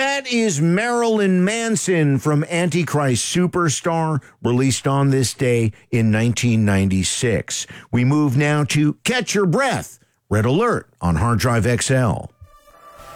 That is Marilyn Manson from Antichrist Superstar, released on this day in 1996. We move now to Catch Your Breath, Red Alert on Hard Drive XL.